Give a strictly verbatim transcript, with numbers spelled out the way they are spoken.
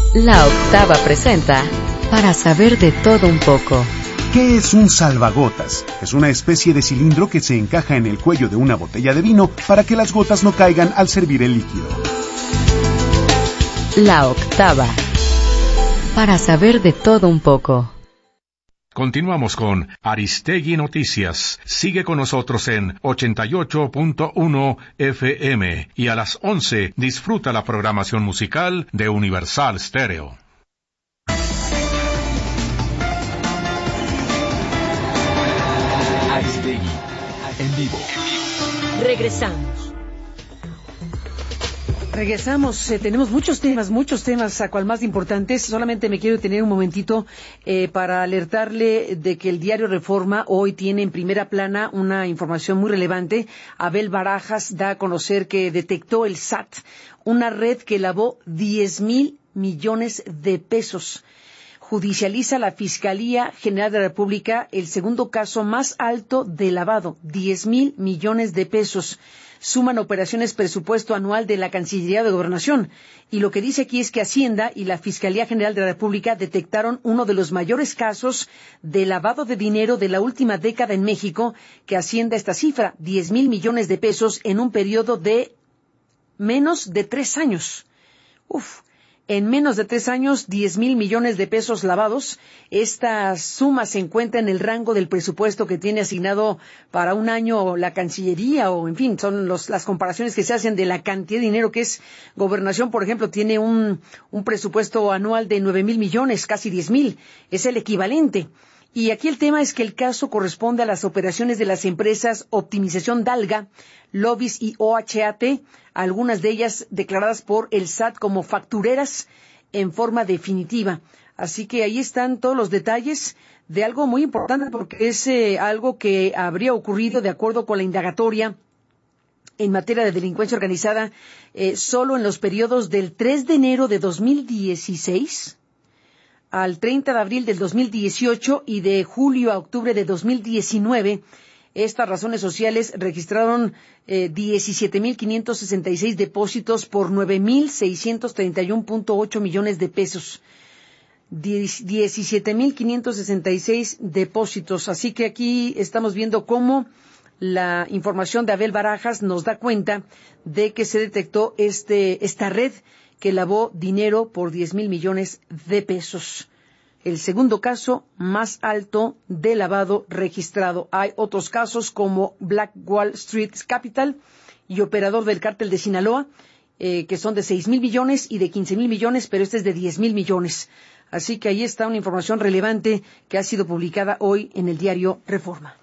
La Octava presenta Para saber de todo un poco. ¿Qué es un salvagotas? Es una especie de cilindro que se encaja en el cuello de una botella de vino para que las gotas no caigan al servir el líquido. La Octava. Para saber de todo un poco. Continuamos con Aristegui Noticias. Sigue con nosotros en ochenta y ocho punto uno F M y a las once disfruta la programación musical de Universal Stereo. Aristegui, en vivo. Regresamos. Regresamos, eh, tenemos muchos temas, muchos temas, a cual más importantes. Solamente me quiero detener un momentito eh, para alertarle de que el diario Reforma hoy tiene en primera plana una información muy relevante. Abel Barajas da a conocer que detectó el S A T, una red que lavó diez mil millones de pesos. Judicializa la Fiscalía General de la República el segundo caso más alto de lavado, diez mil millones de pesos. Suman operaciones presupuesto anual de la Cancillería de Gobernación. Y lo que dice aquí es que Hacienda y la Fiscalía General de la República detectaron uno de los mayores casos de lavado de dinero de la última década en México, que asciende a esta cifra, diez mil millones de pesos en un periodo de menos de tres años. Uf. En menos de tres años, diez mil millones de pesos lavados. Esta suma se encuentra en el rango del presupuesto que tiene asignado para un año la Cancillería, o en fin, son los, las comparaciones que se hacen de la cantidad de dinero que es Gobernación, por ejemplo, tiene un, un presupuesto anual de nueve mil millones, casi diez mil. Es el equivalente. Y aquí el tema es que el caso corresponde a las operaciones de las empresas Optimización Dalga, Lobis y O H A T, algunas de ellas declaradas por el S A T como factureras en forma definitiva. Así que ahí están todos los detalles de algo muy importante, porque es eh, algo que habría ocurrido de acuerdo con la indagatoria en materia de delincuencia organizada eh, solo en los periodos del tres de enero de dos mil dieciséis al treinta de abril del dos mil dieciocho y de julio a octubre de dos mil diecinueve. Estas razones sociales registraron eh, diecisiete mil quinientos sesenta y seis depósitos por nueve mil seiscientos treinta y uno punto ocho millones de pesos. diecisiete mil quinientos sesenta y seis depósitos. Así que aquí estamos viendo cómo la información de Abel Barajas nos da cuenta de que se detectó este esta red que lavó dinero por diez mil millones de pesos. El segundo caso más alto de lavado registrado. Hay otros casos como Black Wall Street Capital y operador del cártel de Sinaloa, eh, que son de seis mil millones y de quince mil millones, pero este es de diez mil millones. Así que ahí está una información relevante que ha sido publicada hoy en el diario Reforma.